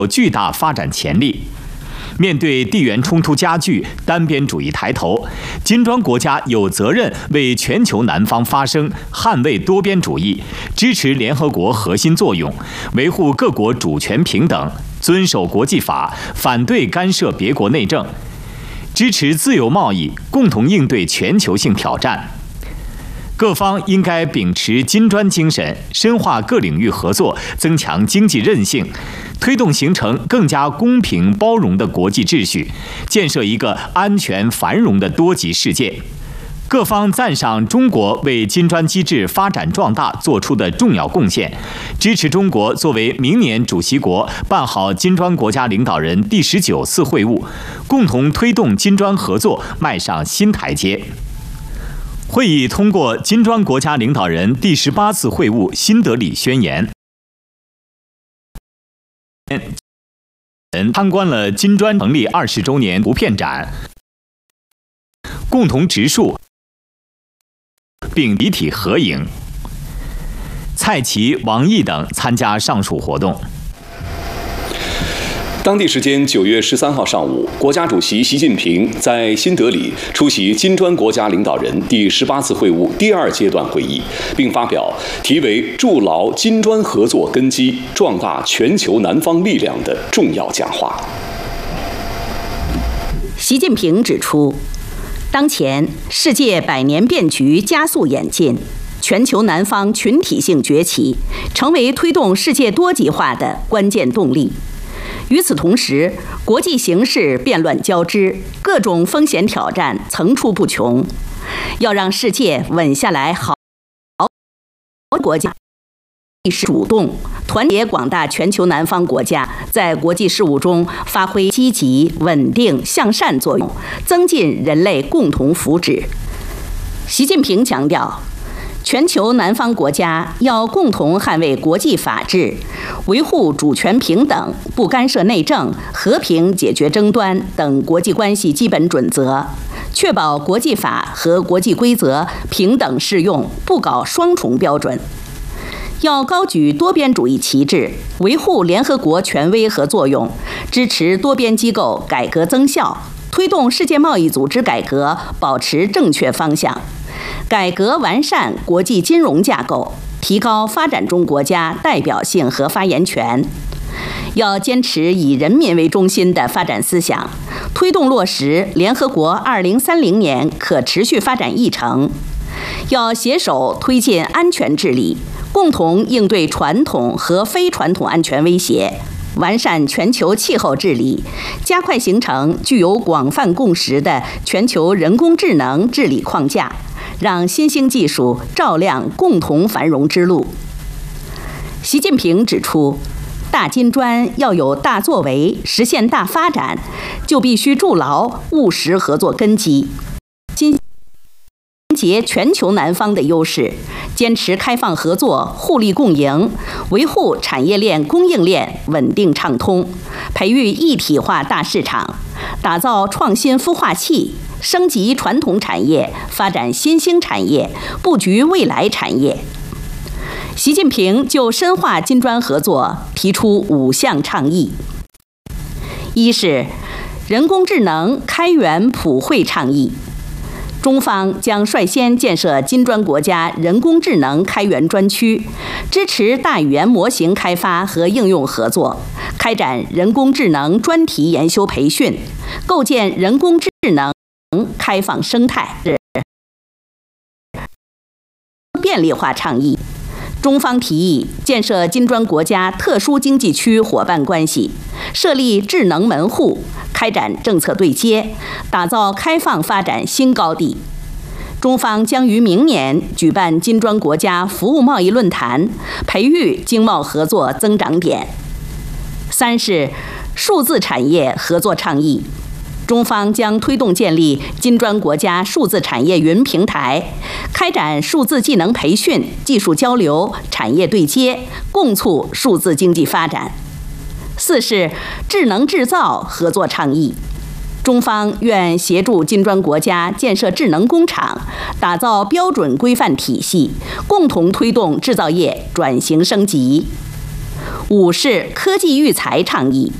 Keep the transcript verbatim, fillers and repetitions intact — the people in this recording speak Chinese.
有巨大发展潜力。面对地缘冲突加剧、单边主义抬头，金砖国家有责任为全球南方发声，捍卫多边主义，支持联合国核心作用，维护各国主权平等，遵守国际法，反对干涉别国内政，支持自由贸易，共同应对全球性挑战。各方应该秉持金砖精神，深化各领域合作，增强经济韧性，推动形成更加公平包容的国际秩序，建设一个安全繁荣的多极世界。各方赞赏中国为金砖机制发展壮大做出的重要贡献，支持中国作为明年主席国办好金砖国家领导人第十九次会晤，共同推动金砖合作迈上新台阶。会议通过金砖国家领导人第十八次会晤新德里宣言，参观了金砖成立二十周年图片展，共同植树并集体合影。蔡奇、王毅等参加上述活动。 当地时间九月十三号上午，国家主席习近平在新德里出席金砖国家领导人第十八次会晤第二阶段会议，并发表题为“筑牢金砖合作根基，壮大全球南方力量”的重要讲话。 习近平指出，当前世界百年变局加速演进，全球南方群体性崛起，成为推动世界多极化的关键动力。与此同时，国际形势变乱交织，各种风险挑战层出不穷。要让世界稳下来，好国家意识主动，团结广大全球南方国家，在国际事务中发挥积极、稳定、向善作用，增进人类共同福祉。习近平强调，全球南方国家要共同捍卫国际法治，维护主权平等、不干涉内政、和平解决争端等国际关系基本准则，确保国际法和国际规则平等适用，不搞双重标准。要高举多边主义旗帜，维护联合国权威和作用，支持多边机构改革增效，推动世界贸易组织改革保持正确方向。改革完善国际金融架构，提高发展中国家代表性和发言权。要坚持以人民为中心的发展思想，推动落实联合国二零三零年可持续发展议程。要携手推进安全治理，共同应对传统和非传统安全威胁，完善全球气候治理，加快形成具有广泛共识的全球人工智能治理框架，让新兴技术照亮共同繁荣之路。习近平指出，大金砖要有大作为，实现大发展，就必须筑牢务实合作根基，新结全球南方的优势，坚持开放合作、互利共赢，维护产业链供应链稳定畅通，培育一体化大市场，打造创新孵化器，升级传统产业，发展新兴产业，布局未来产业。习近平就深化金砖合作提出五项倡议：一是人工智能开源普惠倡议。中方将率先建设金砖国家人工智能开源专区，支持大语言模型开发和应用合作，开展人工智能专题研修培训，构建人工智能开放生态。便利化倡议，中方提议建设金砖国家特殊经济区伙伴关系，设立智能门户，开展政策对接，打造开放发展新高地。中方将于明年举办金砖国家服务贸易论坛，培育经贸合作增长点。三是数字产业合作倡议，中方将推动建立金砖国家数字产业云平台，开展数字技能培训、技术交流、产业对接，共促数字经济发展。四是智能制造合作倡议，中方愿协助金砖国家建设智能工厂，打造标准规范体系，共同推动制造业转型升级。 五是科技育才倡议。